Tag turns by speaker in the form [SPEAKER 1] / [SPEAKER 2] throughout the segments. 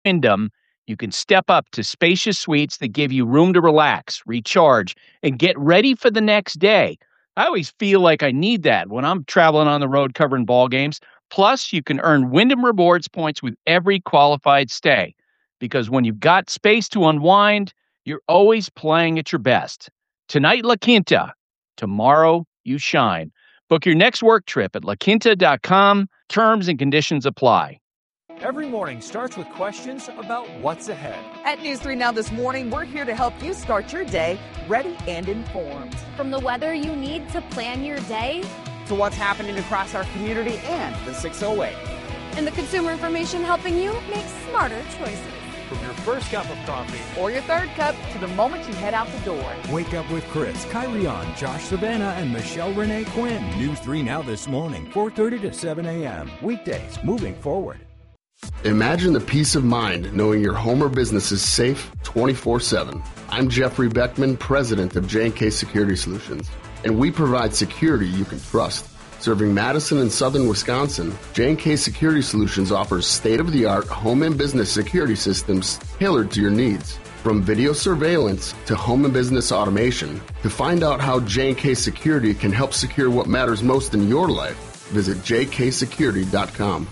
[SPEAKER 1] Wyndham, you can step up to spacious suites that give you room to relax, recharge, and get ready for the next day. I always feel like I need that when I'm traveling on the road covering ball games. Plus, you can earn Wyndham Rewards points with every qualified stay. Because when you've got space to unwind, you're always playing at your best. Tonight, La Quinta. Tomorrow, you shine. Book your next work trip at laquinta.com. Terms and conditions apply.
[SPEAKER 2] Every morning starts with questions about what's ahead.
[SPEAKER 3] At News 3 Now this morning, we're here to help you start your day ready and informed.
[SPEAKER 4] From the weather you need to plan your day,
[SPEAKER 3] to what's happening across our community and the 608.
[SPEAKER 4] And the consumer information helping you make smarter choices.
[SPEAKER 2] From your first cup of coffee
[SPEAKER 3] or your third cup to the moment you head out the door.
[SPEAKER 5] Wake up with Chris, Kyrie on, Josh Savannah, and Michelle Renee Quinn. News 3 Now this morning, 4:30 to 7 a.m. Weekdays, moving forward.
[SPEAKER 6] Imagine the peace of mind knowing your home or business is safe 24/7. I'm Jeffrey Beckman, president of J&K Security Solutions, and we provide security you can trust. Serving Madison and southern Wisconsin, J&K Security Solutions offers state-of-the-art home and business security systems tailored to your needs. From video surveillance to home and business automation, to find out how J&K Security can help secure what matters most in your life, visit jksecurity.com.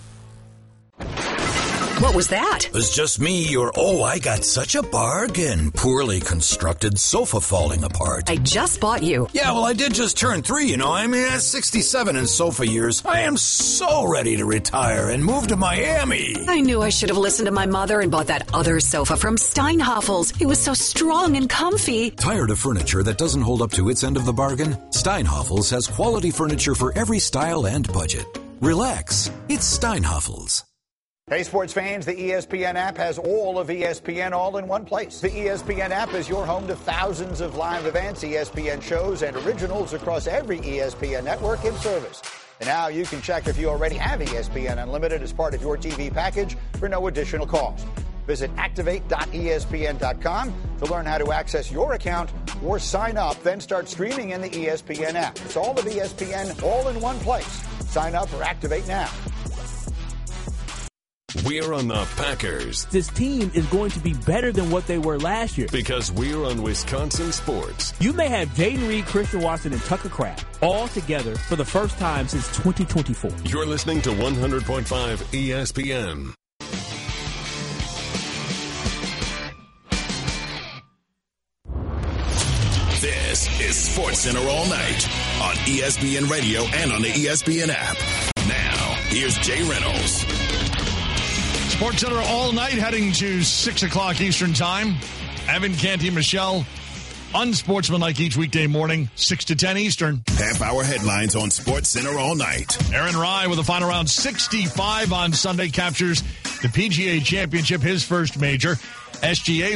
[SPEAKER 7] What was that?
[SPEAKER 8] It was just me or, I got such a bargain. Poorly constructed sofa falling apart.
[SPEAKER 7] I just bought you.
[SPEAKER 8] Yeah, well, I did just turn 3, I'm at 67 in sofa years. I am so ready to retire and move to Miami.
[SPEAKER 7] I knew I should have listened to my mother and bought that other sofa from Steinhafels. It was so strong and comfy.
[SPEAKER 9] Tired of furniture that doesn't hold up to its end of the bargain? Steinhafels has quality furniture for every style and budget. Relax. It's Steinhafels.
[SPEAKER 10] Hey, sports fans, the ESPN app has all of ESPN all in one place. The ESPN app is your home to thousands of live events, ESPN shows, and originals across every ESPN network and service. And now you can check if you already have ESPN Unlimited as part of your TV package for no additional cost. Visit activate.espn.com to learn how to access your account or sign up, then start streaming in the ESPN app. It's all of ESPN all in one place. Sign up or activate now.
[SPEAKER 11] We're on the Packers.
[SPEAKER 12] This team is going to be better than what they were last year.
[SPEAKER 11] Because we're on Wisconsin Sports.
[SPEAKER 12] You may have Jaden Reed, Christian Watson, and Tucker Kraft all together for the first time since 2024.
[SPEAKER 11] You're listening to 100.5 ESPN.
[SPEAKER 13] This is Sports Center all night on ESPN Radio and on the ESPN app. Now, here's Jay Reynolds.
[SPEAKER 14] Sports Center all night, heading to 6 o'clock Eastern Time. Evan, Canty, Michelle, unsportsmanlike each weekday morning, 6 to 10 Eastern.
[SPEAKER 13] Half-hour headlines on Sports Center all night.
[SPEAKER 14] Aaron Rai with a final round 65 on Sunday captures the PGA Championship, his first major. SGA